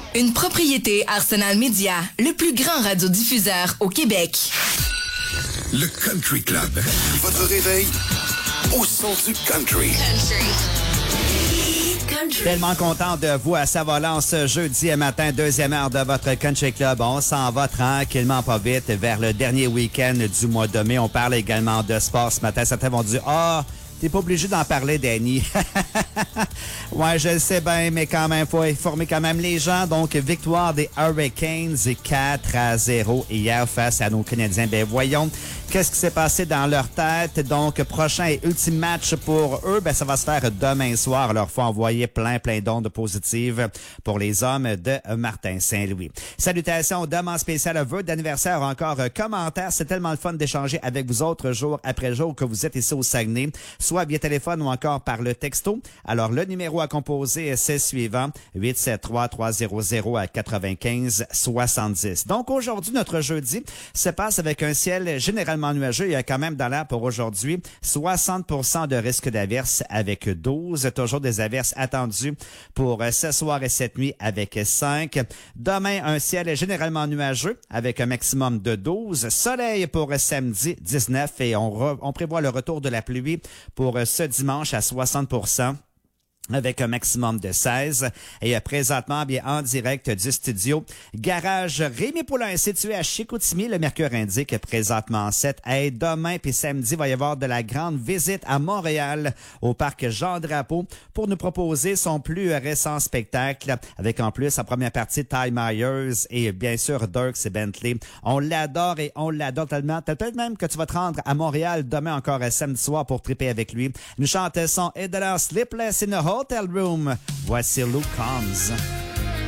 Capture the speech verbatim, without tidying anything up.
Une propriété Arsenal Media, le plus grand radiodiffuseur au Québec. Le Country Club. Votre réveil au son du country. Country. Tellement content de vous à Sa-Volant ce jeudi matin, deuxième heure de votre Country Club. On s'en va tranquillement, pas vite, vers le dernier week-end du mois de mai. On parle également de sport ce matin. Certains vont dire « Ah, oh, t'es pas obligé d'en parler, Danny. » Ouais, je le sais bien, mais quand même, faut informer quand même les gens. Donc, victoire des Hurricanes quatre à zéro hier face à nos Canadiens. Ben voyons, qu'est-ce qui s'est passé dans leur tête? Donc, prochain et ultime match pour eux, ben ça va se faire demain soir. Alors, faut envoyer plein, plein d'ondes positives pour les hommes de Martin Saint-Louis. Salutations, demande spéciale, vœux d'anniversaire, encore commentaires. C'est tellement le fun d'échanger avec vous autres jour après jour que vous êtes ici au Saguenay, soit via téléphone ou encore par le texto. Alors, le numéro à composer, c'est suivant, huit sept trois, trois zéro zéro à quatre-vingt-quinze soixante-dix. Donc, aujourd'hui, notre jeudi se passe avec un ciel généralement nuageux. Il y a quand même dans l'air pour aujourd'hui soixante pour cent de risque d'averse avec douze. Toujours des averses attendues pour ce soir et cette nuit avec cinq. Demain, un ciel généralement nuageux avec un maximum de douze. Soleil pour samedi, dix-neuf. Et on, re, on prévoit le retour de la pluie pour ce dimanche à soixante pour cent. Avec un maximum de seize. Et présentement, bien en direct du studio, Garage Rémi Poulain, situé à Chicoutimi. Le mercure indique présentement sept. Et demain puis samedi, il va y avoir de la grande visite à Montréal, au parc Jean-Drapeau, pour nous proposer son plus récent spectacle, avec en plus en première partie Ty Myers et bien sûr Dierks et Bentley. On l'adore et on l'adore tellement. Peut-être même que tu vas te rendre à Montréal demain encore samedi soir pour triper avec lui. Nous chantons son et de leur Sleepless in a Hotel Room. Voici Luke Combs.